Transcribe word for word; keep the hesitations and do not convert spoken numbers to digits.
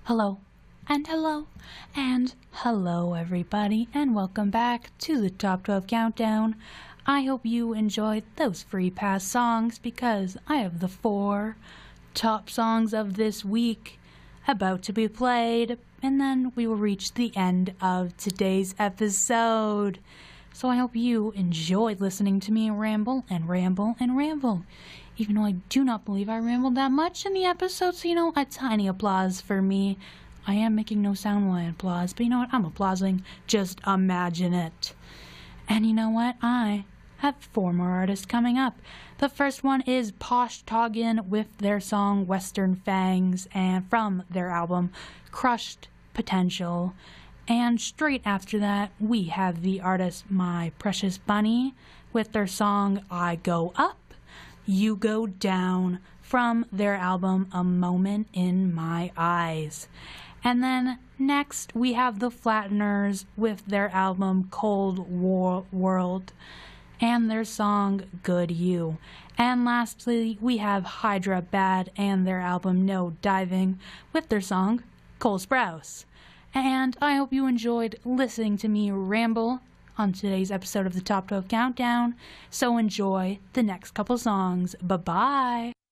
Hello, and hello, and hello everybody, and welcome back to the Top twelve Countdown. I hope you enjoyed those free pass songs because I have the four top songs of this week about to be played, and then we will reach the end of today's episode. So I hope you enjoyed listening to me ramble and ramble and ramble. Even though I do not believe I rambled that much in the episode, so you know, a tiny applause for me. I am making no sound while I applause, but you know what? I'm applauding. Just imagine it. And you know what? I have four more artists coming up. The first one is Posh Toggin with their song Western Fangs, and from their album Crushed Potential. And straight after that, we have the artist My Precious Bunny with their song I Go Up, You Go Down, from their album A Moment in My Eyes. And then next we have the Flatteners with their album Cold War World and their song Good You. And lastly we have Hyderabad and their album No Diving with their song Cole Sprouse. And I hope you enjoyed listening to me ramble on today's episode of the Top twelve Countdown. So enjoy the next couple songs. Bye-bye.